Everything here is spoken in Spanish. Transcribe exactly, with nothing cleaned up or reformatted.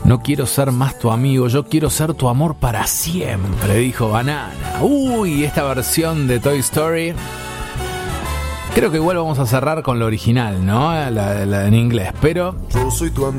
No quiero ser más tu amigo, yo quiero ser tu amor para siempre, dijo Banana. Uy, esta versión de Toy Story. Creo que igual vamos a cerrar con lo original, ¿no? La, la en inglés, pero... Yo soy tu amigo.